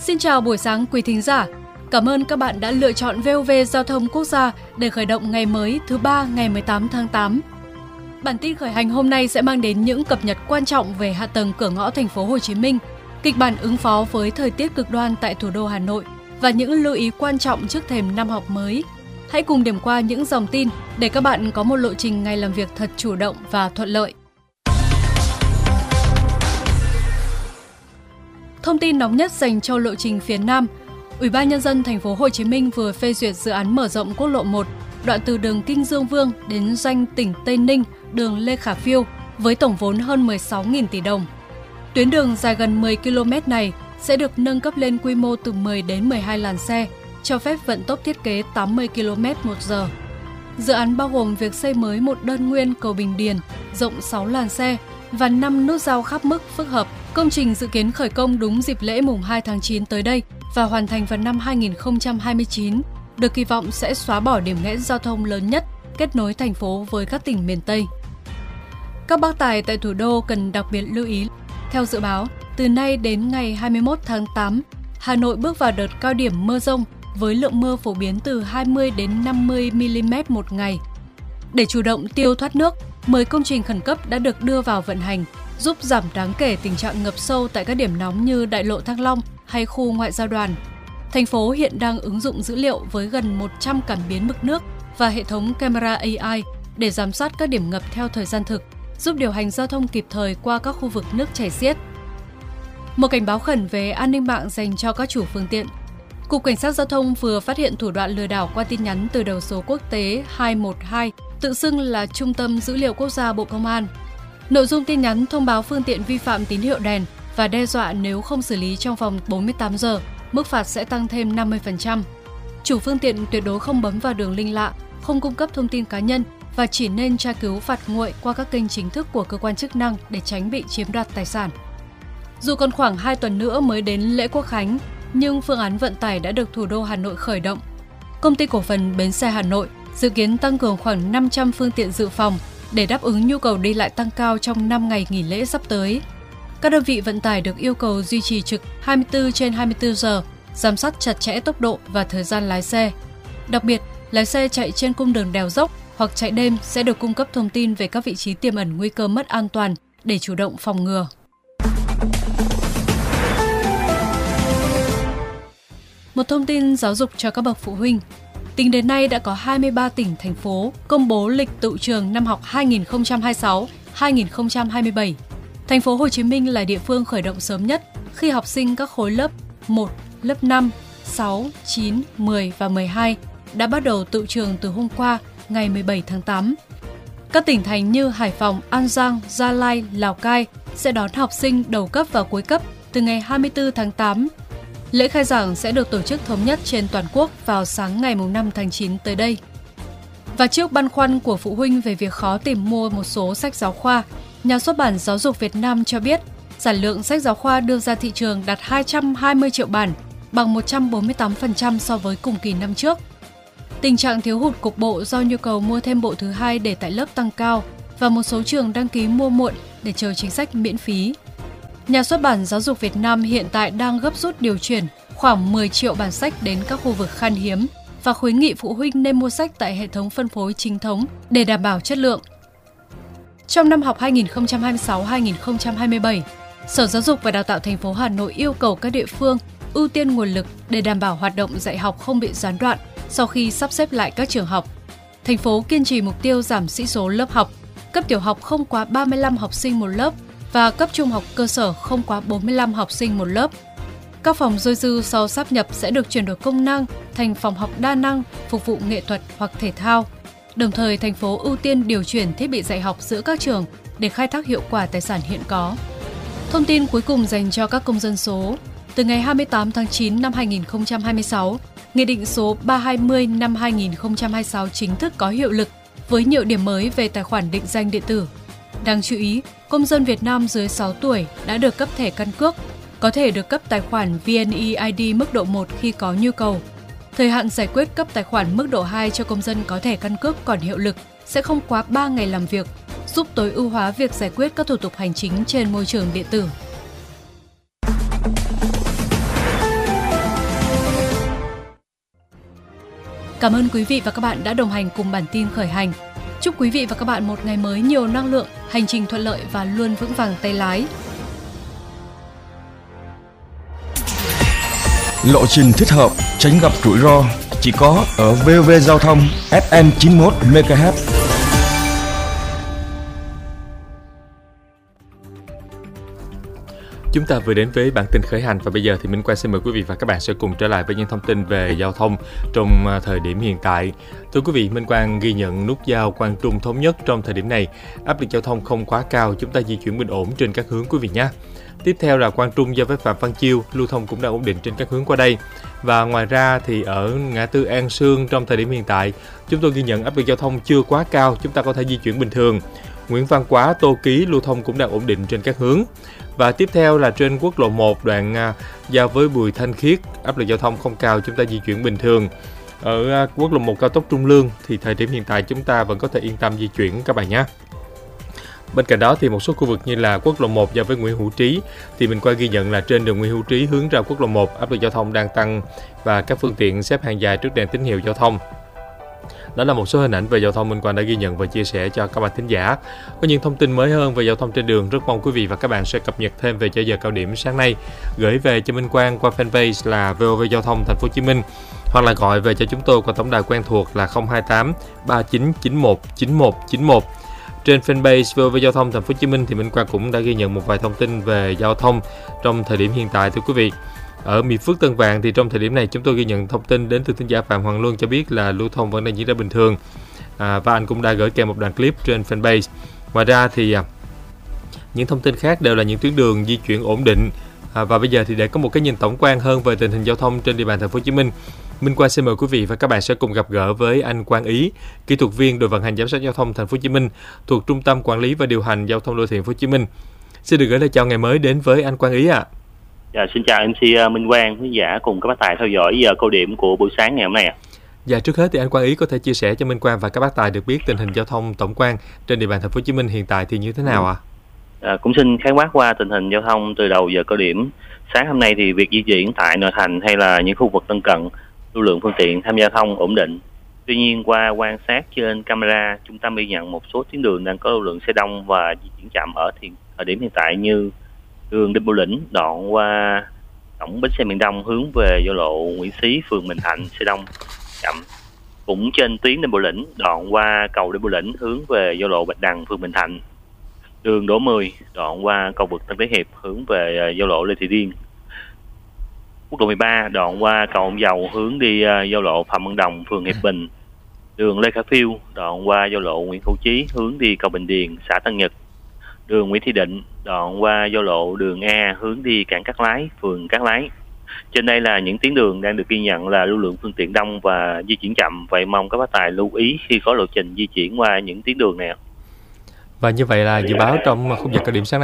Xin chào buổi sáng quý thính giả. Cảm ơn các bạn đã lựa chọn VOV Giao thông Quốc gia để khởi động ngày mới thứ ba ngày 18 tháng 8. Bản tin khởi hành hôm nay sẽ mang đến những cập nhật quan trọng về hạ tầng cửa ngõ thành phố Hồ Chí Minh, kịch bản ứng phó với thời tiết cực đoan tại thủ đô Hà Nội và những lưu ý quan trọng trước thềm năm học mới. Hãy cùng điểm qua những dòng tin để các bạn có một lộ trình ngày làm việc thật chủ động và thuận lợi. Thông tin nóng nhất dành cho lộ trình phía Nam. Ủy ban Nhân dân thành phố Hồ Chí Minh vừa phê duyệt dự án mở rộng quốc lộ 1, đoạn từ đường Kinh Dương Vương đến ranh tỉnh Tây Ninh, đường Lê Khả Phiêu với tổng vốn hơn 16.000 tỷ đồng. Tuyến đường dài gần 10 km này sẽ được nâng cấp lên quy mô từ 10 đến 12 làn xe, cho phép vận tốc thiết kế 80 km/h. Dự án bao gồm việc xây mới một đơn nguyên cầu Bình Điền rộng 6 làn xe và 5 nút giao khắp mức phức hợp. Công trình dự kiến khởi công đúng dịp lễ mùng 2 tháng 9 tới đây và hoàn thành vào năm 2029, được kỳ vọng sẽ xóa bỏ điểm nghẽn giao thông lớn nhất kết nối thành phố với các tỉnh miền Tây. Các bác tài tại thủ đô cần đặc biệt lưu ý. Theo dự báo, từ nay đến ngày 21 tháng 8, Hà Nội bước vào đợt cao điểm mưa dông với lượng mưa phổ biến từ 20 đến 50 mm một ngày. Để chủ động tiêu thoát nước, 10 công trình khẩn cấp đã được đưa vào vận hành, giúp giảm đáng kể tình trạng ngập sâu tại các điểm nóng như Đại lộ Thăng Long hay khu ngoại giao đoàn. Thành phố hiện đang ứng dụng dữ liệu với gần 100 cảm biến mực nước và hệ thống camera AI để giám sát các điểm ngập theo thời gian thực, giúp điều hành giao thông kịp thời qua các khu vực nước chảy xiết. Một cảnh báo khẩn về an ninh mạng dành cho các chủ phương tiện. Cục Cảnh sát Giao thông vừa phát hiện thủ đoạn lừa đảo qua tin nhắn từ đầu số quốc tế 212, tự xưng là Trung tâm Dữ liệu Quốc gia Bộ Công an. Nội dung tin nhắn thông báo phương tiện vi phạm tín hiệu đèn và đe dọa nếu không xử lý trong vòng 48 giờ, mức phạt sẽ tăng thêm 50%. Chủ phương tiện tuyệt đối không bấm vào đường link lạ, không cung cấp thông tin cá nhân và chỉ nên tra cứu phạt nguội qua các kênh chính thức của cơ quan chức năng để tránh bị chiếm đoạt tài sản. Dù còn khoảng 2 tuần nữa mới đến lễ Quốc khánh, nhưng phương án vận tải đã được thủ đô Hà Nội khởi động. Công ty cổ phần Bến xe Hà Nội dự kiến tăng cường khoảng 500 phương tiện dự phòng để đáp ứng nhu cầu đi lại tăng cao trong 5 ngày nghỉ lễ sắp tới. Các đơn vị vận tải được yêu cầu duy trì trực 24/24 giờ, giám sát chặt chẽ tốc độ và thời gian lái xe. Đặc biệt, lái xe chạy trên cung đường đèo dốc hoặc chạy đêm sẽ được cung cấp thông tin về các vị trí tiềm ẩn nguy cơ mất an toàn để chủ động phòng ngừa. Một thông tin giáo dục cho các bậc phụ huynh. Tính đến nay đã có 23 tỉnh, thành phố công bố lịch tựu trường năm học 2026-2027. Thành phố Hồ Chí Minh là địa phương khởi động sớm nhất khi học sinh các khối lớp 1, lớp 5, 6, 9, 10 và 12 đã bắt đầu tựu trường từ hôm qua, ngày 17 tháng 8. Các tỉnh thành như Hải Phòng, An Giang, Gia Lai, Lào Cai sẽ đón học sinh đầu cấp và cuối cấp từ ngày 24 tháng 8. Lễ khai giảng sẽ được tổ chức thống nhất trên toàn quốc vào sáng ngày 5 tháng 9 tới đây. Và trước băn khoăn của phụ huynh về việc khó tìm mua một số sách giáo khoa, Nhà xuất bản Giáo dục Việt Nam cho biết sản lượng sách giáo khoa đưa ra thị trường đạt 220 triệu bản, bằng 148% so với cùng kỳ năm trước. Tình trạng thiếu hụt cục bộ do nhu cầu mua thêm bộ thứ hai để tại lớp tăng cao và một số trường đăng ký mua muộn để chờ chính sách miễn phí. Nhà xuất bản Giáo dục Việt Nam hiện tại đang gấp rút điều chuyển khoảng 10 triệu bản sách đến các khu vực khan hiếm và khuyến nghị phụ huynh nên mua sách tại hệ thống phân phối chính thống để đảm bảo chất lượng. Trong năm học 2026-2027, Sở Giáo dục và Đào tạo thành phố Hà Nội yêu cầu các địa phương ưu tiên nguồn lực để đảm bảo hoạt động dạy học không bị gián đoạn sau khi sắp xếp lại các trường học. Thành phố kiên trì mục tiêu giảm sĩ số lớp học, cấp tiểu học không quá 35 học sinh một lớp và cấp trung học cơ sở không quá 45 học sinh một lớp. Các phòng dôi dư sau sáp nhập sẽ được chuyển đổi công năng thành phòng học đa năng phục vụ nghệ thuật hoặc thể thao. Đồng thời, thành phố ưu tiên điều chuyển thiết bị dạy học giữa các trường để khai thác hiệu quả tài sản hiện có. Thông tin cuối cùng dành cho các công dân số. Từ ngày 28 tháng 9 năm 2026, Nghị định số 320 năm 2026 chính thức có hiệu lực với nhiều điểm mới về tài khoản định danh điện tử. Đáng chú ý, công dân Việt Nam dưới 6 tuổi đã được cấp thẻ căn cước, có thể được cấp tài khoản VNeID mức độ 1 khi có nhu cầu. Thời hạn giải quyết cấp tài khoản mức độ 2 cho công dân có thẻ căn cước còn hiệu lực sẽ không quá 3 ngày làm việc, giúp tối ưu hóa việc giải quyết các thủ tục hành chính trên môi trường điện tử. Cảm ơn quý vị và các bạn đã đồng hành cùng bản tin khởi hành. Chúc quý vị và các bạn một ngày mới nhiều năng lượng, hành trình thuận lợi và luôn vững vàng tay lái. Lộ trình thích hợp, tránh gặp rủi ro chỉ có ở VOV Giao thông FM 91 MHz. Chúng ta vừa đến với bản tin khởi hành và bây giờ thì Minh Quang xin mời quý vị và các bạn sẽ cùng trở lại với những thông tin về giao thông trong thời điểm hiện tại. Thưa quý vị, Minh Quang ghi nhận nút giao Quang Trung Thống Nhất trong thời điểm này, áp lực giao thông không quá cao, chúng ta di chuyển bình ổn trên các hướng quý vị nhé. Tiếp theo là Quang Trung giao với Phạm Văn Chiêu, lưu thông cũng đang ổn định trên các hướng qua đây. Và ngoài ra thì ở ngã tư An Sương trong thời điểm hiện tại, chúng tôi ghi nhận áp lực giao thông chưa quá cao, chúng ta có thể di chuyển bình thường. Nguyễn Văn Quá, Tô Ký lưu thông cũng đang ổn định trên các hướng. Và tiếp theo là trên quốc lộ 1 đoạn giao với Bùi Thanh Khiết, áp lực giao thông không cao, chúng ta di chuyển bình thường. Ở quốc lộ 1 cao tốc Trung Lương thì thời điểm hiện tại chúng ta vẫn có thể yên tâm di chuyển các bạn nhé. Bên cạnh đó thì một số khu vực như là quốc lộ 1 giao với Nguyễn Hữu Trí thì mình qua ghi nhận là trên đường Nguyễn Hữu Trí hướng ra quốc lộ 1 áp lực giao thông đang tăng và các phương tiện xếp hàng dài trước đèn tín hiệu giao thông. Đó là một số hình ảnh về giao thông Minh Quang đã ghi nhận và chia sẻ cho các bạn thính giả. Có những thông tin mới hơn về giao thông trên đường, rất mong quý vị và các bạn sẽ cập nhật thêm về giờ cao điểm sáng nay, gửi về cho Minh Quang qua fanpage là VOV Giao thông Thành phố Hồ Chí Minh, hoặc là gọi về cho chúng tôi qua tổng đài quen thuộc là 028 3991 9191. Trên fanpage VOV Giao thông Thành phố Hồ Chí Minh thì Minh Quang cũng đã ghi nhận một vài thông tin về giao thông trong thời điểm hiện tại thưa quý vị. Ở Mỹ Phước Tân Vạn thì trong thời điểm này chúng tôi ghi nhận thông tin đến từ thính giả Phạm Hoàng Luân cho biết là lưu thông vẫn đang diễn ra bình thường, và anh cũng đã gửi kèm một đoạn clip trên fanpage. Ngoài ra thì những thông tin khác đều là những tuyến đường di chuyển ổn định. Và bây giờ thì để có một cái nhìn tổng quan hơn về tình hình giao thông trên địa bàn Thành phố Hồ Chí Minh, Minh Quang xin mời quý vị và các bạn sẽ cùng gặp gỡ với anh Quang Ý, kỹ thuật viên đội vận hành giám sát giao thông Thành phố Hồ Chí Minh thuộc Trung tâm Quản lý và Điều hành Giao thông Đô thị Thành phố Hồ Chí Minh. Xin được gửi lời chào ngày mới đến với anh Quang Ý ạ. Dạ, xin chào MC Minh Quang, khán giả cùng các bác tài theo dõi giờ cao điểm của buổi sáng ngày hôm nay ạ. Dạ, trước hết thì anh Quang Ý có thể chia sẻ cho Minh Quang và các bác tài được biết tình hình giao thông tổng quan trên địa bàn Thành phố Hồ Chí Minh hiện tại thì như thế nào ạ? Cũng xin khái quát qua tình hình giao thông từ đầu giờ cao điểm. Sáng hôm nay thì việc di chuyển tại nội thành hay là những khu vực lân cận, lưu lượng phương tiện tham gia giao thông ổn định. Tuy nhiên qua quan sát trên camera, chúng ta ghi nhận một số tuyến đường đang có lưu lượng xe đông và di chuyển chậm ở thời điểm hiện tại như đường Đinh Bộ Lĩnh đoạn qua cổng bến xe miền Đông hướng về giao lộ Nguyễn Xí, phường Bình Thạnh xe đông chậm. Cũng trên tuyến Đinh Bộ Lĩnh đoạn qua cầu Đinh Bộ Lĩnh hướng về giao lộ Bạch Đằng, phường Bình Thạnh. Đường Đỗ Mười đoạn qua cầu vượt Tân Thế Hiệp hướng về giao lộ Lê Thị Riêng. Quốc lộ 13 đoạn qua cầu Ông Dầu hướng đi giao lộ Phạm Văn Đồng, phường Hiệp Bình. Đường Lê Khả Phiêu đoạn qua giao lộ Nguyễn Hữu Trí hướng đi cầu Bình Điền, xã Tân Nhật. Đường Nguyễn Thị Định đoạn qua giao lộ đường A hướng đi cảng Cát Lái, phường Cát Lái. Trên đây là những tuyến đường đang được ghi nhận là lưu lượng phương tiện đông và di chuyển chậm. Vậy mong các bác tài lưu ý khi có lộ trình di chuyển qua những tuyến đường này. Và như vậy là dự báo trong khung giờ cao điểm sáng nay